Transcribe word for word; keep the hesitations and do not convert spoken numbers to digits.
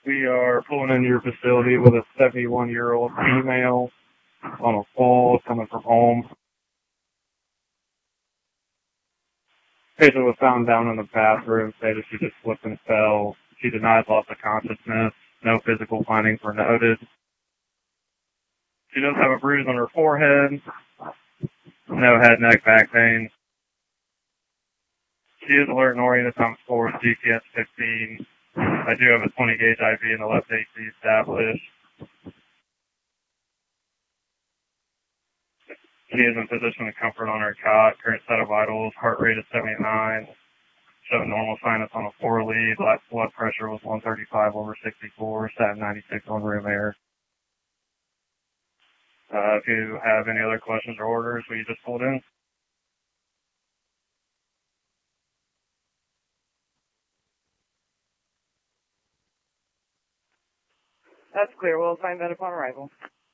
We are pulling into your facility with a seventy-one-year-old female on a fall coming from home. Patient was found down in the bathroom, stated she just slipped and fell. She denies loss of consciousness. No physical findings were noted. She does have a bruise on her forehead. No head, neck, back pain. She is alert and oriented on score G P S fifteen. I do have a twenty gauge I V in the left A C established. She is in position of comfort on her cot. Current set of vitals, heart rate is seventy-nine. Showing normal sinus on a four lead. Blood pressure was one thirty-five over sixty-four. Sat ninety-six on room air. Uh, if you have any other questions or orders, will you just pull it in? That's clear. We'll assign that upon arrival.